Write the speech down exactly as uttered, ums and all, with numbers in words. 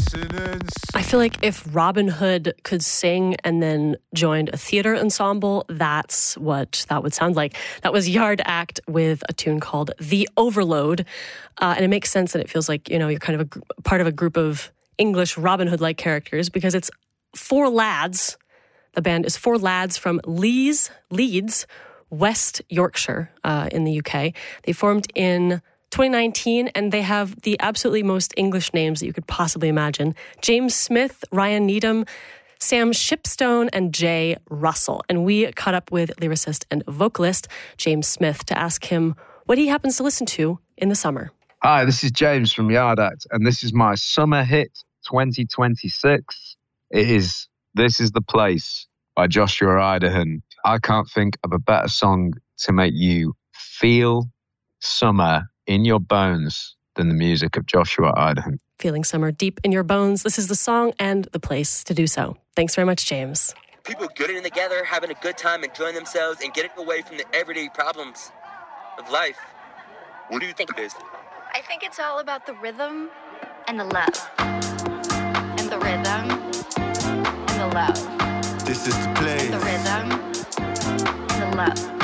I feel like if Robin Hood could sing and then joined a theater ensemble, that's what that would sound like. That was Yard Act with a tune called The Overload. Uh, and it makes sense that it feels like, you know, you're kind of a gr- part of a group of English Robin Hood-like characters because it's four lads. The band is four lads from Leeds, Leeds, West Yorkshire uh, in the U K. They formed in twenty nineteen, and they have the absolutely most English names that you could possibly imagine. James Smith, Ryan Needham, Sam Shipstone, and Jay Russell. And we caught up with lyricist and vocalist James Smith to ask him what he happens to listen to in the summer. Hi, this is James from Yard Act, and this is my summer hit twenty twenty-six. It is This Is the Place by Joshua Idahan. I can't think of a better song to make you feel summer in your bones than the music of Joshua Idahan. Feeling summer deep in your bones. This is the song and the place to do so. Thanks very much, James. People getting together, having a good time, enjoying themselves, and getting away from the everyday problems of life. What do you think it is? I think it's all about the rhythm and the love. And the rhythm and the love. This is the place. The rhythm and the love.